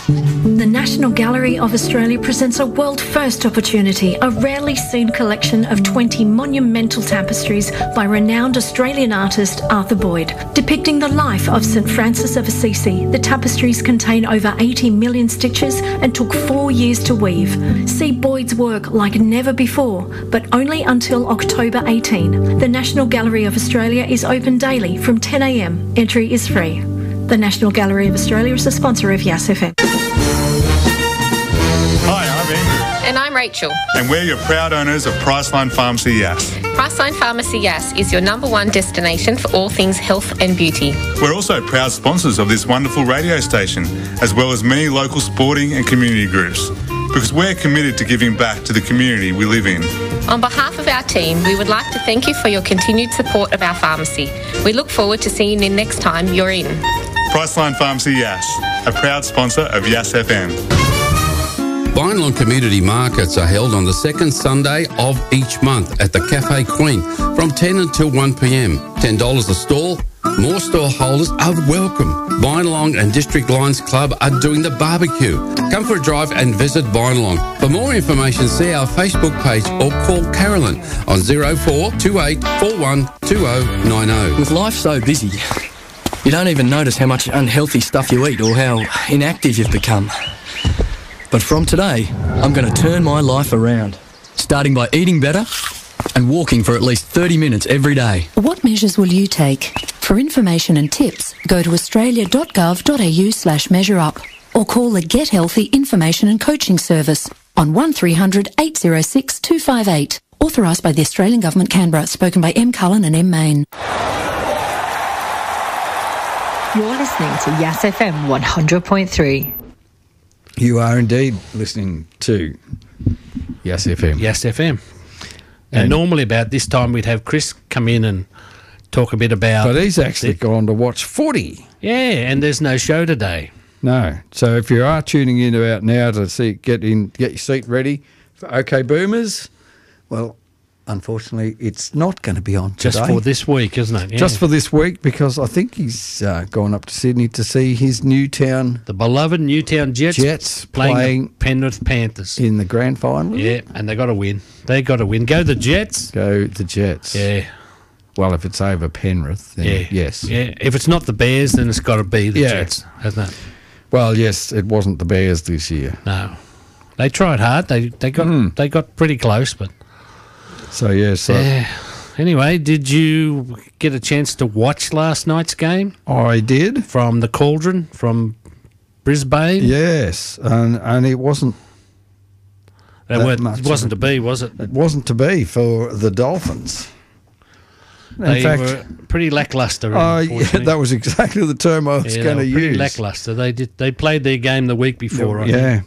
The National Gallery of Australia presents a world-first opportunity, a rarely seen collection of 20 monumental tapestries by renowned Australian artist Arthur Boyd. Depicting the life of St Francis of Assisi, the tapestries contain over 80 million stitches and took 4 years to weave. See Boyd's work like never before, but only until October 18. The National Gallery of Australia is open daily from 10 a.m. Entry is free. The National Gallery of Australia is a sponsor of Yass FM. Hi, I'm Andrew. And I'm Rachel. And we're your proud owners of Priceline Pharmacy Yass. Priceline Pharmacy Yass is your #1 destination for all things health and beauty. We're also proud sponsors of this wonderful radio station, as well as many local sporting and community groups, because we're committed to giving back to the community we live in. On behalf of our team, we would like to thank you for your continued support of our pharmacy. We look forward to seeing you next time you're in. Priceline Pharmacy Yass, a proud sponsor of Yass FM. Bynelong community markets are held on the second Sunday of each month at the Cafe Queen from 10 until 1 p.m. $10 a stall. More stall holders are welcome. Bynelong and District Lions Club are doing the barbecue. Come for a drive and visit Bynelong. For more information, see our Facebook page or call Carolyn on 04 28 41 2090. With life so busy, you don't even notice how much unhealthy stuff you eat or how inactive you've become. But from today, I'm going to turn my life around, starting by eating better and walking for at least 30 minutes every day. What measures will you take? For information and tips, go to australia.gov.au/measureup or call the Get Healthy Information and Coaching Service on 1300 806 258. Authorised by the Australian Government, Canberra. Spoken by M. Cullen and M. Main. You're listening to Yass FM 100.3. You are indeed listening to Yass FM. Yass FM. And normally about this time we'd have Chris come in and talk a bit about... But he's actually gone to watch footy. Yeah, and there's no show today. No. So if you are tuning in about now to get your seat ready for OK Boomers, well, unfortunately, it's not going to be on today. Just for this week, isn't it? Yeah. Just for this week, because I think he's gone up to Sydney to see his Newtown... The beloved Newtown Jets playing the Penrith Panthers. In the grand final. Yeah, and they got to win. They got to win. Go the Jets. Go the Jets. Yeah. Well, if it's over Penrith, then yes. Yeah, if it's not the Bears, then it's got to be the Jets, hasn't it? Well, yes, it wasn't the Bears this year. No. They tried hard. They got pretty close, but... So, yes. Yeah. Anyway, did you get a chance to watch last night's game? I did. From the Cauldron, from Brisbane? Yes, and it wasn't It wasn't to be, was it? It wasn't to be for the Dolphins. They were pretty lacklustre. Yeah, that was exactly the term I was going to use. Pretty lacklustre. They played their game the week before. Yep.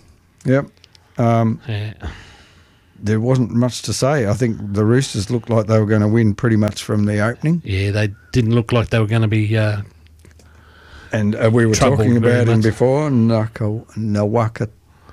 There wasn't much to say. I think the Roosters looked like they were going to win pretty much from the opening. Yeah, they didn't look like they were going to be. And we were talking about him before, Nawaka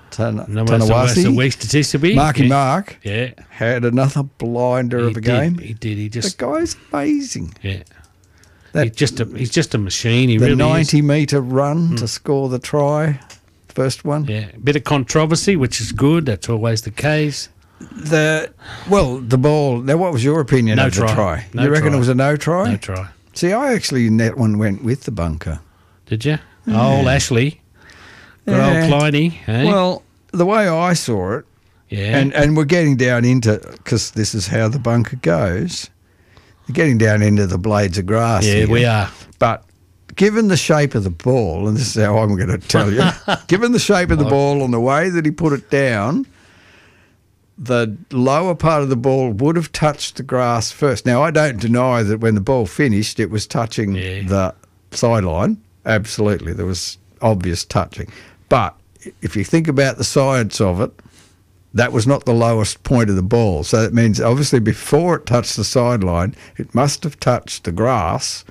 Tanawasi. Marky Mark had another blinder of a game. He did. The guy's amazing. Yeah. He's just a machine. He really is. The 90-metre run to score the try, first one. Yeah, a bit of controversy, which is good. That's always the case. The ball. Now, what was your opinion of the try? No you reckon try. It was a no try? No try. See, I actually in that one went with the bunker. Did you? Yeah. Old Ashley. Good old Pliny. Eh? Well, the way I saw it, and we're getting down into, because this is how the bunker goes, we're getting down into the blades of grass. Yeah, we are. But given the shape of the ball, and this is how I'm going to tell you, given the shape of the ball and the way that he put it down, the lower part of the ball would have touched the grass first. Now, I don't deny that when the ball finished, it was touching the sideline. Absolutely, there was obvious touching. But if you think about the science of it, that was not the lowest point of the ball. So that means, obviously, before it touched the sideline, it must have touched the grass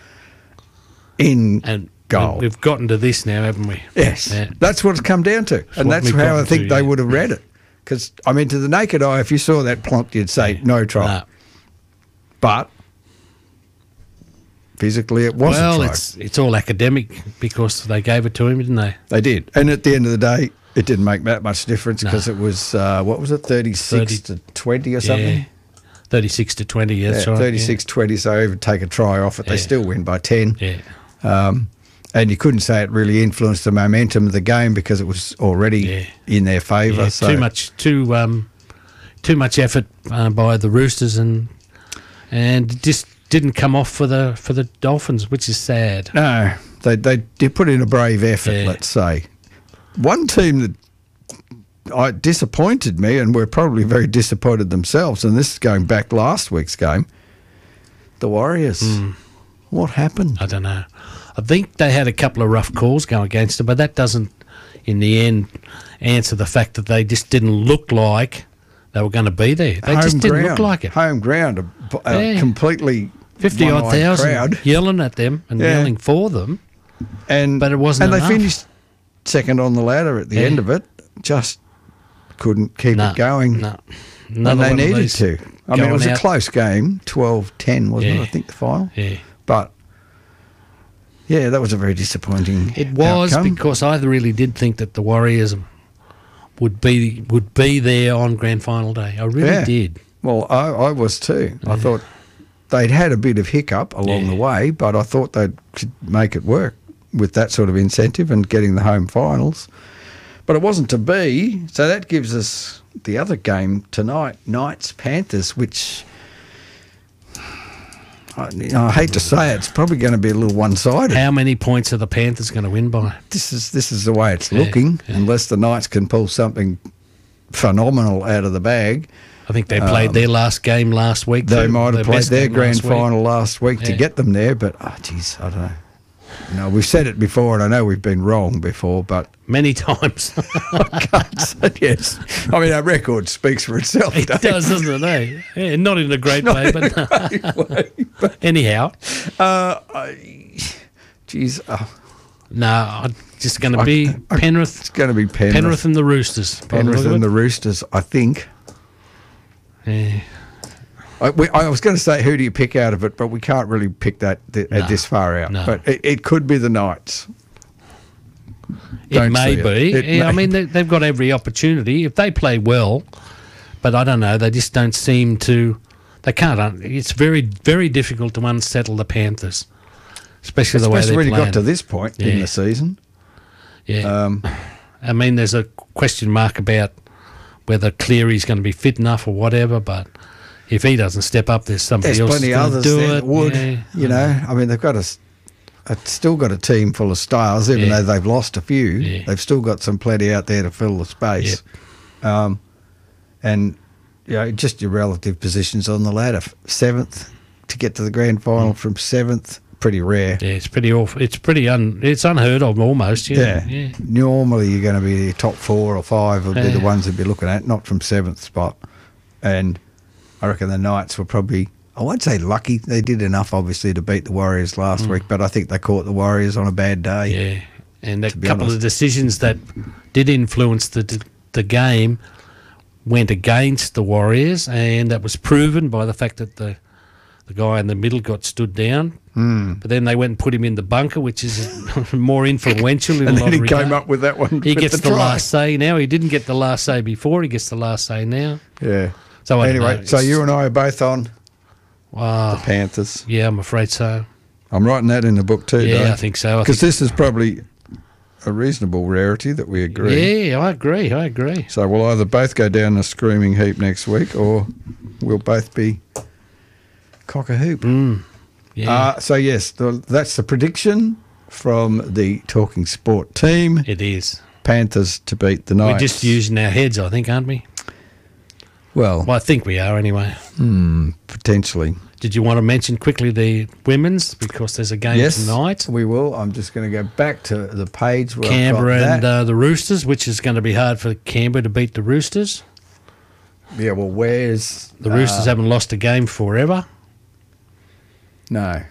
in goal. We've gotten to this now, haven't we? Yes. Yeah. That's what it's come down to. And that's how I think they would have read it. Because, I mean, to the naked eye, if you saw that plonk, you'd say no try. No. But physically it wasn't Well, try. it's all academic because they gave it to him, didn't they? They did. And at the end of the day, it didn't make that much difference because it was, 36 to 20 or something? Yeah. 36 to 20, yeah, that's right. 36-20, so even take a try off it, they still win by 10. Yeah. And you couldn't say it really influenced the momentum of the game because it was already in their favour. Yeah, so too much effort by the Roosters, and it just didn't come off for the Dolphins, which is sad. No, they put in a brave effort, let's say. One team that disappointed me, and were probably very disappointed themselves, and this is going back last week's game, the Warriors. What happened? I don't know. I think they had a couple of rough calls going against them, but that doesn't, in the end, answer the fact that they just didn't look like they were going to be there. They just didn't look like it. Home ground, a completely 50-odd thousand crowd yelling at them and yelling for them, but it wasn't enough. enough. They finished second on the ladder at the end of it. Just couldn't keep it going. No. And they needed to. I mean, it was a out. close game, 12-10, wasn't it, I think, the final? Yeah. But, yeah, that was a very disappointing It was outcome. because I really did think that the Warriors would be there on grand final day. I really did. Well, I was too. I thought they'd had a bit of hiccup along the way, but I thought they could make it work with that sort of incentive and getting the home finals. But it wasn't to be, so that gives us the other game tonight, Knights-Panthers, which I hate to say it's probably going to be a little one-sided. How many points are the Panthers going to win by? This is the way it's looking, unless the Knights can pull something phenomenal out of the bag. I think they played their last game last week. They might have played their grand final last week to Yeah. get them there, but, I don't know. No, we've said it before, and I know we've been wrong before, but... Many times. I can't say yes. I mean, our record speaks for itself, It does, doesn't it? Eh? Yeah, not in a great way, but anyhow. No, I'm just going to be Penrith. It's going to be Penrith. Penrith and the Roosters. Penrith and the Roosters, I think. Yeah. I was going to say, who do you pick out of it, but we can't really pick that this far out. No. But it could be the Knights. It may be. I mean, they've got every opportunity. If they play well, but I don't know, they just don't seem to... They can't... It's very, very difficult to unsettle the Panthers, especially the way they're really playing. got to this point in the season. Yeah. I mean, there's a question mark about whether Cleary's going to be fit enough or whatever, but... If he doesn't step up, there's somebody else plenty going to others do there it. that would, you know. I mean, they've got still got a team full of stars, even though they've lost a few. Yeah. They've still got some plenty out there to fill the space. Yep. And just your relative positions on the ladder. 7th to get to the grand final from 7th, pretty rare. Yeah, it's pretty awful. It's pretty it's unheard of almost. Yeah. Normally you're going to be the top 4 or 5 would be the ones to be looking at, not from 7th spot. And I reckon the Knights were probably, I won't say lucky, they did enough obviously to beat the Warriors last week, but I think they caught the Warriors on a bad day. Yeah, and a couple of decisions that did influence the game went against the Warriors, and that was proven by the fact that the guy in the middle got stood down. But then they went and put him in the bunker, which is more influential. And then he came up with that one. He gets the last say now. He didn't get the last say before. He gets the last say now. Yeah. So anyway, so you and I are both on the Panthers. Yeah, I'm afraid so. I'm writing that in the book too, Yeah, Dave. I think so. Because this is probably a reasonable rarity that we agree. Yeah, I agree. So we'll either both go down a screaming heap next week or we'll both be cock a hoop. Yeah. So, yes, that's the prediction from the Talking Sport team. It is. Panthers to beat the Knights. We're just using our heads, I think, aren't we? Well, I think we are anyway. Potentially. Did you want to mention quickly the women's, because there's a game tonight? We will. I'm just going to go back to the page where Canberra I've got and the Roosters, which is going to be hard for Canberra to beat the Roosters. Yeah, well, where's... The Roosters haven't lost a game forever. No.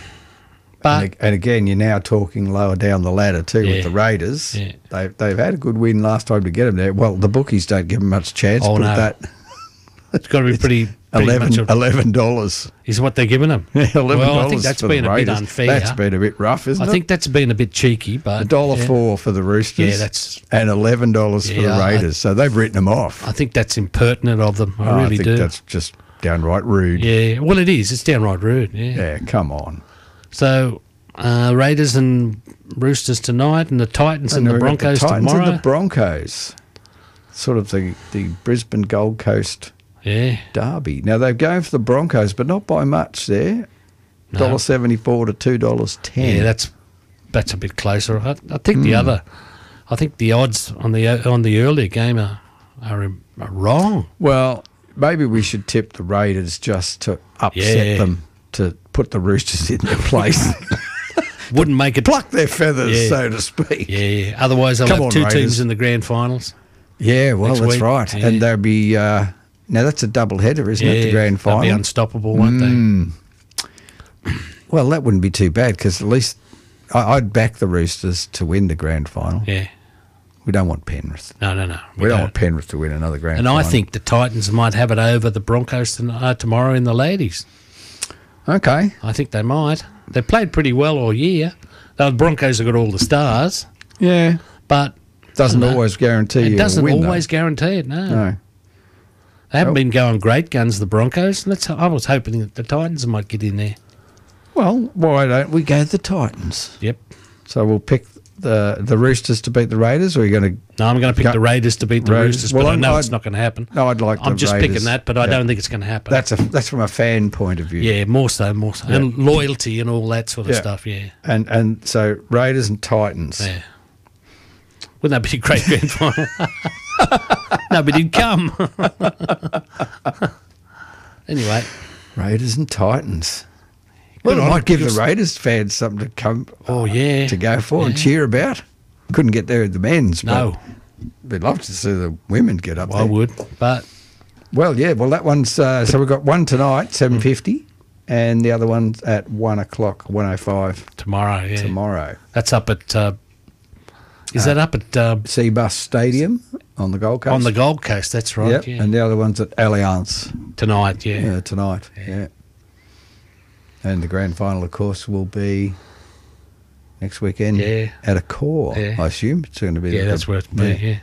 But and again, you're now talking lower down the ladder too with the Raiders. Yeah. They've had a good win last time to get them there. Well, the bookies don't give them much chance. Oh, put no. that. It's got to be pretty $11 is what they're giving them. $11 Well, I think that's for been the a bit Raiders. unfair. That's been a bit rough, isn't it? I think that's been a bit cheeky, but $1.04 for the Roosters. Yeah, that's and $11 for the Raiders. So they've written them off. I think that's impertinent of them. I really think do. That's just downright rude. Yeah, well, it is. It's downright rude. Yeah. Yeah, come on. So Raiders and Roosters tonight, and the Titans and the Broncos the Titans tomorrow. and the Broncos, sort of the Brisbane Gold Coast derby. Now they're going for the Broncos, but not by much there. No. $1.74 to $2.10. Yeah, that's a bit closer. I think I think the odds on the earlier game are wrong. Well, maybe we should tip the Raiders just to upset them, to put the Roosters in their place. Wouldn't make it pluck their feathers, so to speak. Yeah. Otherwise, they'll have two teams in the grand finals. Yeah, well, that's week. right. Yeah. And they'll be now that's a double header, isn't it? The grand final. They'll be unstoppable, won't they? Well, that wouldn't be too bad because at least I'd back the Roosters to win the grand final. Yeah. We don't want Penrith. No. We don't want Penrith to win another grand final. And I think the Titans might have it over the Broncos tomorrow in the ladies. Okay. I think they might. They played pretty well all year. The Broncos have got all the stars. Yeah. But doesn't always guarantee you a win. It doesn't always guarantee it, no. They haven't been going great guns, the Broncos. I was hoping that the Titans might get in there. Well, why don't we go the Titans? Yep. So we'll pick the Roosters to beat the Raiders, or are you going to... No, I'm going to pick the Raiders to beat the Roosters, but I know it's not going to happen. No, I'd like I'm just Raiders. picking that, but I don't think it's going to happen. That's from a fan point of view. Yeah, more so. Yeah. And loyalty and all that sort of stuff, yeah. And so Raiders and Titans. Yeah. Wouldn't that be a great grand final? Nobody'd come. Anyway. Raiders and Titans. Well, it might give the Raiders fans something to come to go for and cheer about. Couldn't get there at the men's, but we'd love to see the women get up there. I would, but... Well, yeah, that one's... so we've got one tonight, 7:50, and the other one's at 1 o'clock, 1:05. Tomorrow, yeah. Tomorrow. That's up at... is that up at... Seabus Stadium on the Gold Coast? On the Gold Coast, that's right, Yep. And the other one's at Allianz. Tonight, yeah. Yeah, tonight, yeah. And the grand final, of course, will be next weekend at Accor, I assume. It's going to be... Yeah, that's where it'll be, yeah.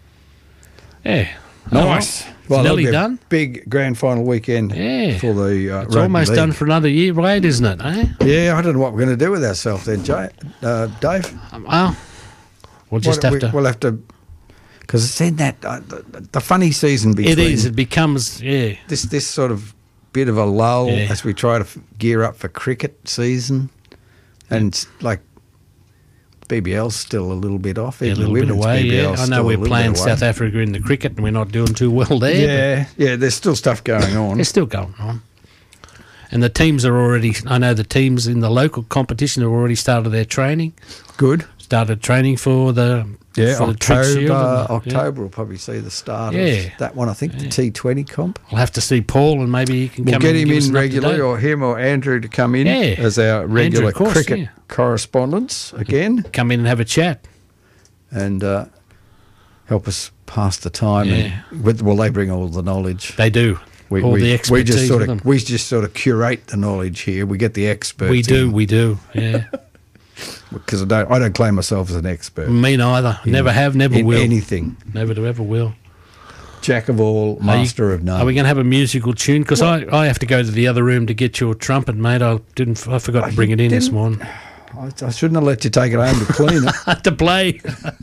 Yeah. Nice. Well, nearly done. Big grand final weekend for the it's almost done for another year, right, isn't it, eh? Yeah, I don't know what we're going to do with ourselves then, Dave. Well, we'll just have to... We'll have to... Because it's in that... the funny season between... It is. It becomes, This sort of bit of a lull as we try to gear up for cricket season. And it's like... BBL's still a little bit off. Yeah, a little bit away, I know we're playing South Africa in the cricket and we're not doing too well there. Yeah, there's still stuff going on. There's still going on. And the teams are already... I know the teams in the local competition have already started their training. Good. Started training for the... for October will probably see the start of that one, I think, the T20 comp. I'll have to see Paul and maybe he can come in. We'll get him in in regularly, or him or Andrew to come in as our regular cricket correspondents again. Come in and have a chat. And help us pass the time. Yeah. Well, they bring all the knowledge. They do. The expertise. We just sort of curate the knowledge here. We get the experts. We do, yeah. Because I don't claim myself as an expert. Me neither. Never have, never will. Anything. Never ever will. Jack of all, master of none. Are we going to have a musical tune? Because I have to go to the other room to get your trumpet, mate. I forgot to bring it in this morning. I shouldn't have let you take it home to clean it. To play.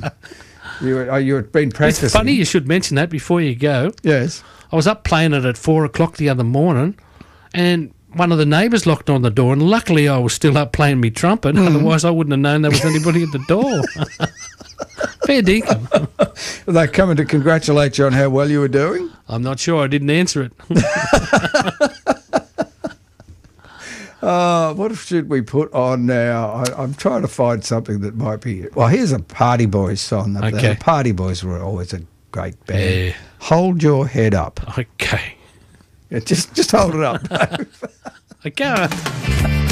You've been practicing. It's funny you should mention that before you go. Yes. I was up playing it at 4 o'clock the other morning, and one of the neighbours locked on the door, and luckily I was still up playing me trumpet. Otherwise I wouldn't have known there was anybody at the door. Fair dinkum. Are they coming to congratulate you on how well you were doing? I'm not sure. I didn't answer it. What should we put on now? I'm trying to find something that might be... Well, here's a Party Boys song. Okay. The Party Boys were always a great band. Yeah. Hold Your Head Up. Okay. Yeah, just hold it up. I can't.